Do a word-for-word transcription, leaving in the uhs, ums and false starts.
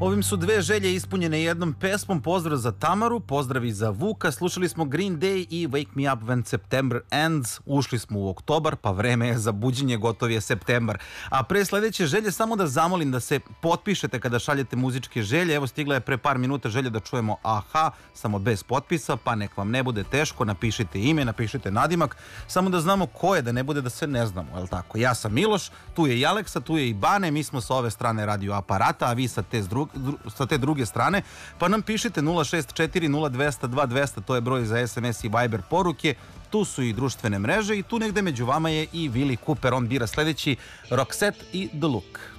Ovim su dve želje ispunjene jednom pesmom. Pozdrav za Tamaru, pozdrav i za Vuka. Slušali smo Green Day i Wake Me Up When September Ends. Ušli smo u oktobar, pa vreme je za buđenje, gotov je septembar. A pre sledeće želje samo da zamolim da se potpišete kada šaljete muzičke želje. Evo, stigla je pre par minuta želja da čujemo Aha, samo bez potpisa, pa nek vam ne bude teško, napišite ime, napišite nadimak, samo da znamo ko je, da ne bude da se ne znamo, je li tako? Ja sam Miloš, tu je i Aleksa, tu je i Bane, mi smo sa ove strane radio aparata, a vi sa te, dru, sa te druge strane, pa nam pišite nula šest četiri nula dva zero dva dva zero zero, to je broj za es em es i Viber poruke, tu su i društvene mreže i tu negde među vama je i Willy Cooper, on bira sledeći Roxette i The Look.